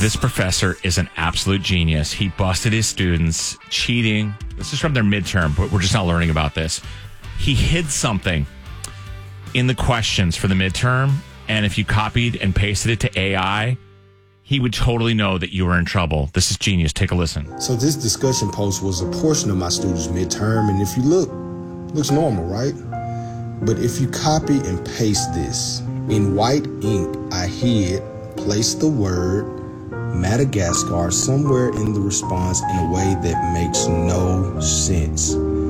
This professor is an absolute genius. He busted his students cheating. This is from their midterm, but we're just not learning about this. He hid something in the questions for the midterm, and if you copied and pasted it to AI, he would totally know that you were in trouble. This is genius. Take a listen. So this discussion post was a portion of my students' midterm, and if you look, it looks normal, right? But if you copy and paste this, in white ink, I hid, placed the word Madagascar somewhere in the response in a way that makes no sense.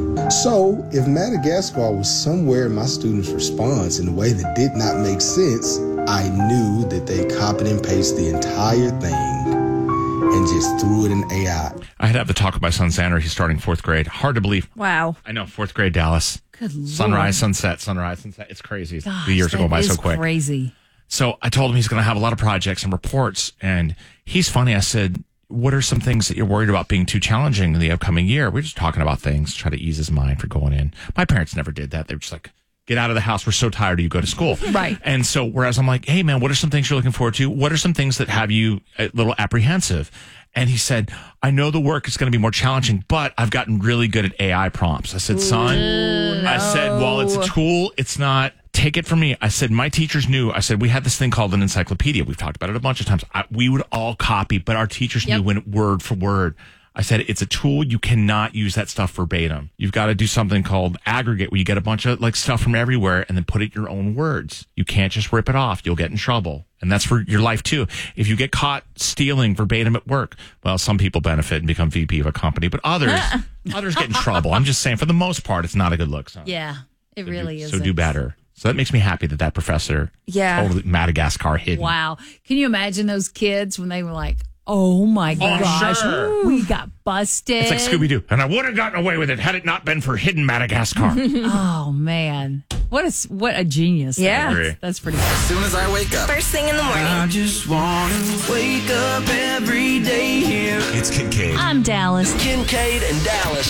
So if Madagascar was somewhere in my students' response in a way that did not make sense, I knew that they copied and pasted the entire thing and just threw it in AI. I had to have the talk with my son, Xander. He's starting 4th grade. Hard to believe. Wow. I know, 4th grade, Dallas. Good Lord. Sunrise, sunset, sunrise, sunset. It's crazy. Gosh, the years are going by so quick. Crazy. So I told him he's going to have a lot of projects and reports. And he's funny. I said, what are some things that you're worried about being too challenging in the upcoming year? We're just talking about things, try to ease his mind for going in. My parents never did that. They were just like, get out of the house. We're so tired of you. Go to school. Right. And so whereas I'm like, hey, man, what are some things you're looking forward to? What are some things that have you a little apprehensive? And he said, I know the work is going to be more challenging, but I've gotten really good at AI prompts. I said, son, I said, while it's a tool, it's not. Take it from me. I said, my teachers knew. I said, we had this thing called an encyclopedia. We've talked about it a bunch of times. We would all copy, but our teachers knew when word for word. I said, it's a tool. You cannot use that stuff verbatim. You've got to do something called aggregate, where you get a bunch of like stuff from everywhere and then put it in your own words. You can't just rip it off. You'll get in trouble. And that's for your life too. If you get caught stealing verbatim at work, well, some people benefit and become VP of a company, but others get in trouble. I'm just saying, for the most part, it's not a good look. Son. Yeah, it really is. So do better. So that makes me happy that professor totally Madagascar hidden. Wow. Can you imagine those kids when they were like, oh my gosh, sure. we got busted. It's like Scooby-Doo. And I would have gotten away with it had it not been for hidden Madagascar. Oh, man. What a genius. Yeah. That's pretty cool. As soon as I wake up. First thing in the morning. I just want to wake up every day here. It's Kincaid. I'm Dallas. Kincaid and Dallas.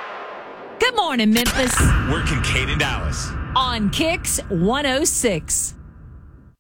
Good morning, Memphis. We're Kincaid and Dallas. On Kicks 106.